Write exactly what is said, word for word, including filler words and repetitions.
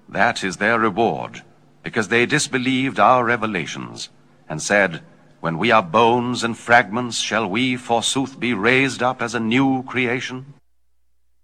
That is their reward, because they disbelieved our revelations, and said, When we are bones and fragments, shall we forsooth be raised up as a new creation?